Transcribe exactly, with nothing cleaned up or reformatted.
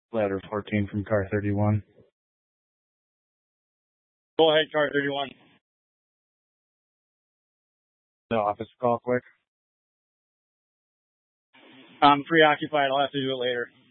Ladder fourteen from car thirty-one. Go ahead, car thirty-one. The office call quick. I'm preoccupied. I'll have to do it later.